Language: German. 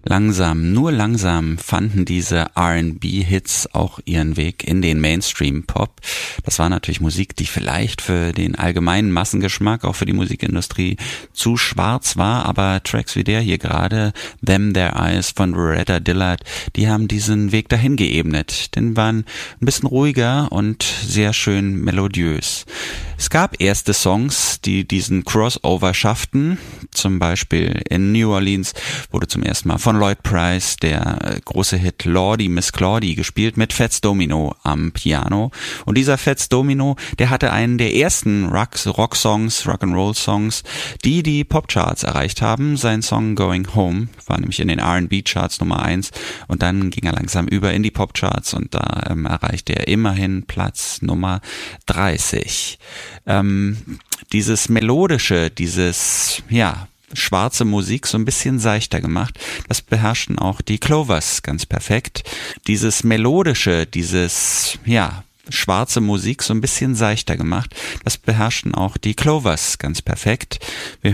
Langsam, nur langsam fanden diese R&B-Hits auch ihren Weg in den Mainstream-Pop. Das war natürlich Musik, die vielleicht für den allgemeinen Massengeschmack, auch für die Musikindustrie, zu schwarz war, aber Tracks wie der hier gerade, Them Their Eyes von Loretta Dillard, die haben diesen Weg dahin geebnet, denn waren ein bisschen ruhiger und sehr schön melodiös. Es gab erste Songs, die diesen Crossover schafften, zum Beispiel in New Orleans wurde zum ersten Mal von Lloyd Price der große Hit Lordy Miss Claudie gespielt mit Fats Domino am Piano. Und dieser Fats Domino, der hatte einen der ersten Rock-Songs, Rock'n'Roll-Songs, die Popcharts erreicht haben. Sein Song Going Home war nämlich in den R&B-Charts Nummer 1 und dann ging er langsam über in die Popcharts und da erreichte er immerhin Platz Nummer 30. Dieses melodische, schwarze Musik so ein bisschen seichter gemacht. Das beherrschten auch die Clovers ganz perfekt. Dieses melodische, schwarze Musik so ein bisschen seichter gemacht. Das beherrschten auch die Clovers ganz perfekt. Wir